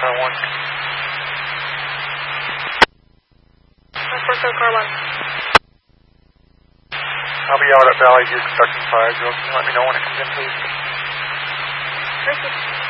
car 1. Northwest car 1. I'll be out at Valley View conducting fire drill. Can you let me know when it comes in, please? Thank you.